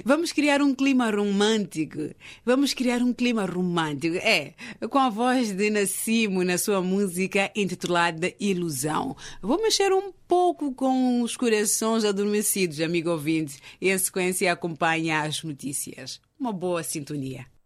Vamos criar um clima romântico. Vamos criar um clima romântico. Com a voz de Nassimo na sua música intitulada Ilusão. Vou mexer um pouco com os corações adormecidos, amigo ouvinte, e em sequência acompanha as notícias. Uma boa sintonia.